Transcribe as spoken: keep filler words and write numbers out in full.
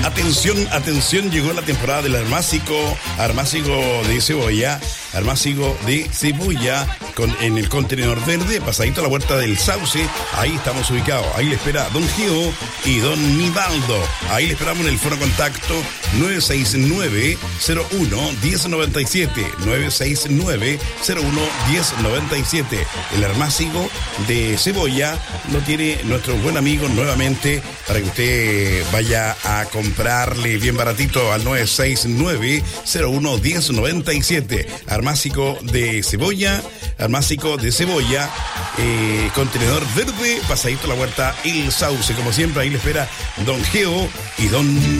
Atención, atención, llegó la temporada del armácigo, armácigo de cebolla, armácigo de cebolla con, en el contenedor verde, pasadito a la puerta del Sauce. Ahí estamos ubicados. Ahí le espera Don Geo y Don Nivaldo. Ahí le esperamos en el foro contacto nueve seis nueve, cero uno, uno cero nueve siete, nueve seis nueve, cero uno, uno cero nueve siete. El armácigo de cebolla lo tiene nuestro buen amigo nuevamente para que usted vaya a comprarle bien baratito al nueve seis nueve, cero uno, uno cero nueve siete. Armácigo de cebolla, armácigo de cebolla, eh, contenedor verde, pasadito a la huerta El Sauce. Como siempre, ahí le espera Don Geo y Don